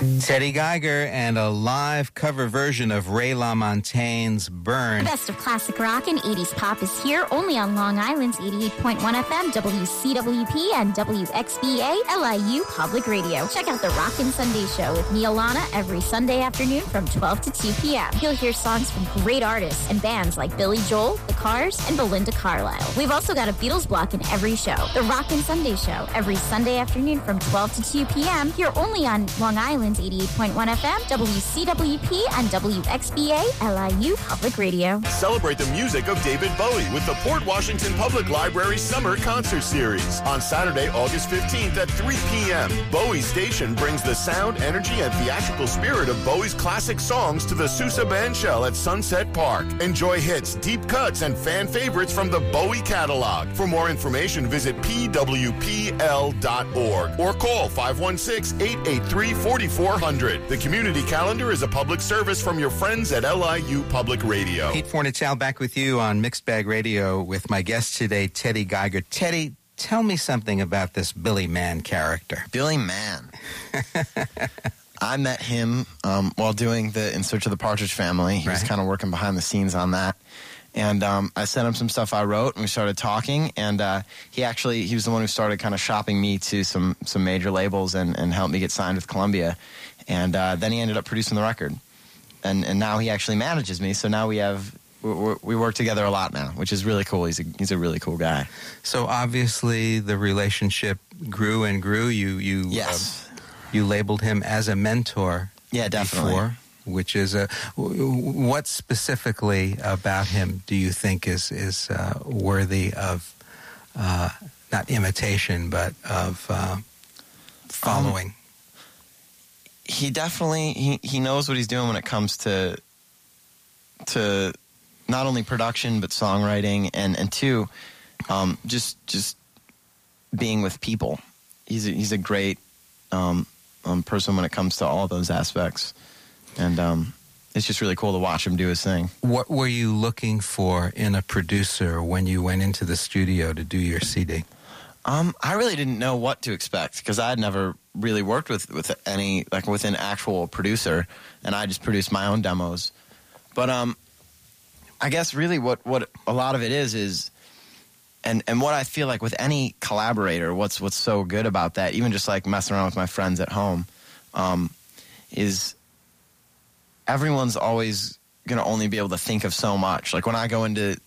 Teddy Geiger and a live cover version of Ray LaMontagne's Burn. The best of classic rock and 80s pop is here only on Long Island's 88.1 FM, WCWP and WXBA LIU Public Radio. Check out the Rockin' Sunday Show with me, Alana, every Sunday afternoon from 12 to 2 p.m. You'll hear songs from great artists and bands like Billy Joel, The Cars, and Belinda Carlisle. We've also got a Beatles block in every show. The Rockin' Sunday Show every Sunday afternoon from 12 to 2 p.m. here only on Long Island's 88.1 FM, WCWP, and WXBA LIU Public Radio. Celebrate the music of David Bowie with the Port Washington Public Library Summer Concert Series. On Saturday, August 15th at 3 p.m., Bowie Station brings the sound, energy, and theatrical spirit of Bowie's classic songs to the Sousa Bandshell at Sunset Park. Enjoy hits, deep cuts, and fan favorites from the Bowie catalog. For more information, visit pwpl.org or call 516-883-4400. The community calendar is a public service from your friends at LIU Public Radio. Pete Fornatale back with you on Mixed Bag Radio with my guest today, Teddy Geiger. Teddy, tell me something about this Billy Mann character. Billy Mann. I met him while doing the In Search of the Partridge Family. He was kind of working behind the scenes on that. And I sent him some stuff I wrote, and we started talking. And he was the one who started kind of shopping me to some major labels and helped me get signed with Columbia. And then he ended up producing the record. And now he actually manages me. So now we work together a lot now, which is really cool. He's a really cool guy. So obviously the relationship grew and grew. Yes. You labeled him as a mentor. Yeah, definitely. Before, which is what specifically about him do you think is worthy of not imitation but of following? He definitely he knows what he's doing when it comes to not only production but songwriting and two, just being with people. He's a great person when it comes to all those aspects. And it's just really cool to watch him do his thing. What were you looking for in a producer when you went into the studio to do your CD? I really didn't know what to expect because I had never really worked with an actual producer, and I just produced my own demos. But I guess really what a lot of it is and what I feel like with any collaborator, what's so good about that, even just like messing around with my friends at home, is everyone's always going to only be able to think of so much. Like when I go into